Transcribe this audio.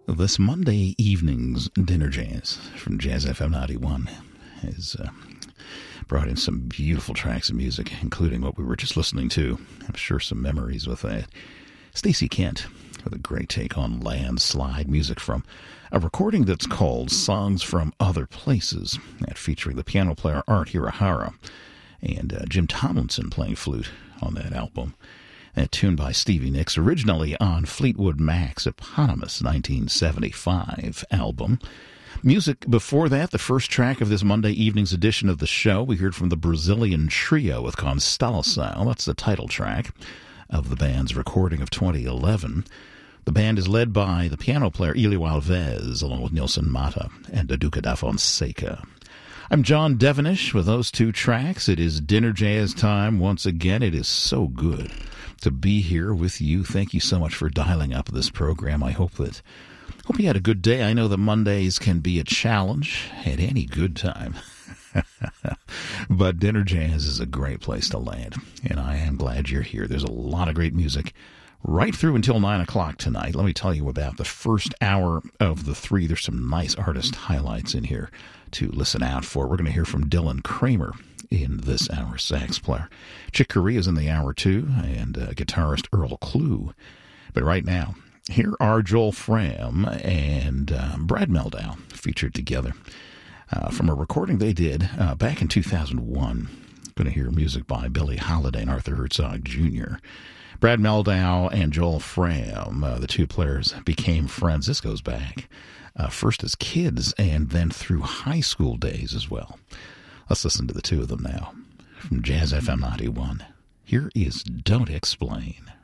This Monday evening's Dinner Jazz from Jazz FM 91 has brought in some beautiful tracks of music, including what we were just listening to. I'm sure some memories with that. Stacey Kent with a great take on Landslide, music from a recording that's called Songs from Other Places, that featuring the piano player Art Hirahara and Jim Tomlinson playing flute on that album. That tune by Stevie Nicks, originally on Fleetwood Mac's eponymous 1975 album. Music before that, the first track of this Monday evening's edition of the show, we heard from the Brazilian Trio with Constellasao. That's the title track of the band's recording of 2011. The band is led by the piano player Elio Alves, along with Nilson Mata and Duca da Fonseca. I'm John Devenish with those two tracks. It is Dinner Jazz time once again. It is so good to be here with you. Thank you so much for dialing up this program. I hope you had a good day. I know that Mondays can be a challenge at any good time. But Dinner Jazz is a great place to land, and I am glad you're here. There's a lot of great music right through until 9 o'clock tonight. Let me tell you about the first hour of the three. There's some nice artist highlights in here to listen out for. We're going to hear from Dylan Kramer in this hour, sax player. Chick Corea is in the hour too, and guitarist Earl Klugh. But right now, here are Joel Frahm and Brad Mehldau featured together from a recording they did back in 2001. Going to hear music by Billie Holiday and Arthur Herzog Jr. Brad Mehldau and Joel Frahm, the two players, became friends. This goes back first as kids and then through high school days as well. Let's listen to the two of them now. From Jazz FM 91, here is Don't Explain.